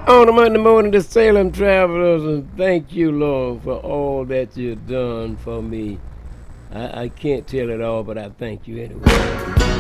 On the Monday morning, the Salem Travelers, and thank you, Lord, for all that you've done for me. I can't tell it all, but I thank you anyway.